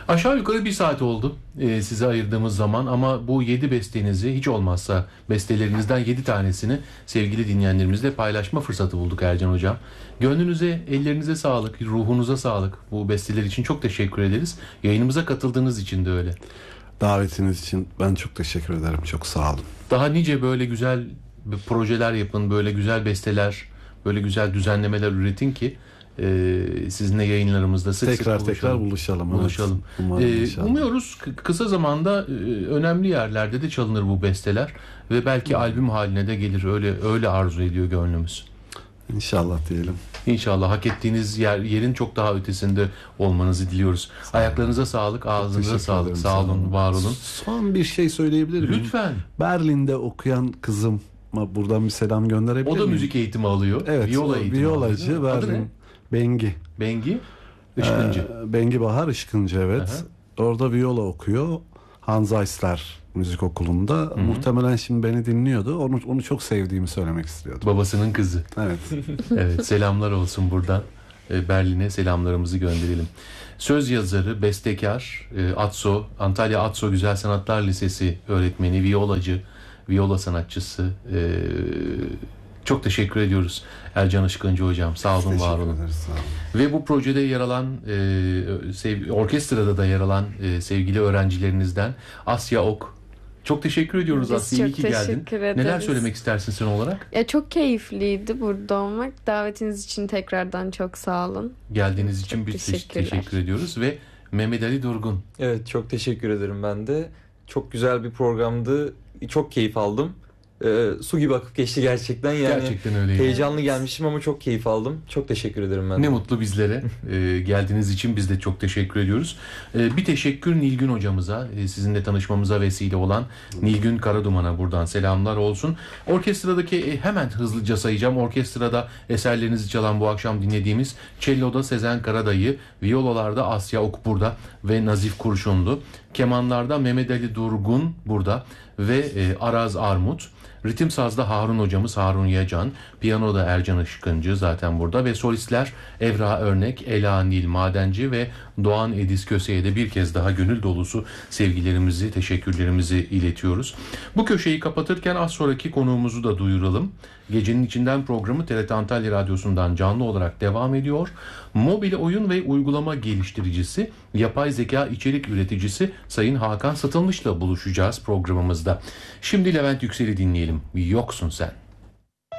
Aşağı yukarı bir saat oldu size ayırdığımız zaman, ama bu 7 bestenizi, hiç olmazsa bestelerinizden 7 tanesini sevgili dinleyenlerimizle paylaşma fırsatı bulduk Ercan Hocam. Gönlünüze, ellerinize sağlık, ruhunuza sağlık. Bu besteler için çok teşekkür ederiz. Yayınımıza katıldığınız için de öyle. Davetiniz için ben çok teşekkür ederim. Çok sağ olun. Daha nice böyle güzel projeler yapın, böyle güzel besteler, böyle güzel düzenlemeler üretin ki sizinle yayınlarımızda sık tekrar buluşalım. Evet. Umuyoruz kısa zamanda önemli yerlerde de çalınır bu besteler ve belki albüm haline de gelir. Öyle arzu ediyor gönlümüz. İnşallah diyelim. İnşallah hak ettiğiniz yerin çok daha ötesinde olmanızı diliyoruz. Ayaklarınıza sağlık, ağzınıza sağlık. Sağ olun, var olun. Son bir şey söyleyebilir miyim? Lütfen. Berlin'de okuyan kızım, buradan bir selam gönderebilir miyim? O da müzik eğitimi alıyor. Evet, violacı Berlin. Bengi. Işkıncı. Bengi Bahar Işkıncı, evet. Aha. Orada viola okuyor. Hans Eisler Müzik Okulu'nda. Hı-hı. Muhtemelen şimdi beni dinliyordu. Onu çok sevdiğimi söylemek istiyordum. Babasının kızı. Evet. Evet, selamlar olsun buradan. Berlin'e selamlarımızı gönderelim. Söz yazarı, bestekar, Antalya Atso Güzel Sanatlar Lisesi öğretmeni, viola sanatçısı. Çok teşekkür ediyoruz Ercan Işkıncı hocam. Sağ olun, var olun. Ve bu projede yer alan, orkestrada da yer alan sevgili öğrencilerinizden Asya Ok. Çok teşekkür ediyoruz Asya. İyi ki geldin. Neler söylemek istersin sen olarak? Çok keyifliydi burada olmak. Davetiniz için tekrardan çok sağ olun. Geldiğiniz için biz teşekkür ediyoruz. Ve Mehmet Ali Durgun. Evet, çok teşekkür ederim ben de. Çok güzel bir programdı. Çok keyif aldım. Su gibi akıp geçti gerçekten. Yani gerçekten öyleydi. Heyecanlı gelmişim ama çok keyif aldım. Çok teşekkür ederim ben de. Ne mutlu bizlere. Geldiğiniz için biz de çok teşekkür ediyoruz. Bir teşekkür Nilgün hocamıza, sizinle tanışmamıza vesile olan Nilgün Karaduman'a buradan selamlar olsun. Orkestradaki, hemen hızlıca sayacağım. Orkestrada eserlerinizi çalan, bu akşam dinlediğimiz cello'da Sezen Karadayı, viyolalarda Asya Ok burada ve Nazif Kurşunlu, kemanlarda Mehmet Ali Durgun burada ve Araz Armut. Ritim sazda Harun hocamız Harun Yacan, piyanoda Ercan Işkıncı zaten burada ve solistler Evra Örnek, Ela Nil Madenci ve Doğan Ediz Köse'ye de bir kez daha gönül dolusu sevgilerimizi, teşekkürlerimizi iletiyoruz. Bu köşeyi kapatırken az sonraki konuğumuzu da duyuralım. Gecenin içinden programı TRT Antalya Radyosu'ndan canlı olarak devam ediyor. Mobil oyun ve uygulama geliştiricisi, yapay zeka içerik üreticisi Sayın Hakan Satılmış'la buluşacağız programımızda. Şimdi Levent Yüksel'i dinleyelim. Yoksun Sen.